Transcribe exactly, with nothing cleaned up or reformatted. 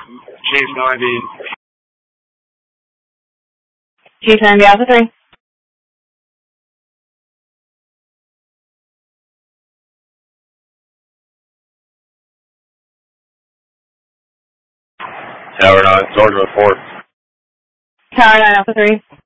Chief ninety. Chief ninety Alpha three. Tower nine, Georgia report. Tower nine Alpha three.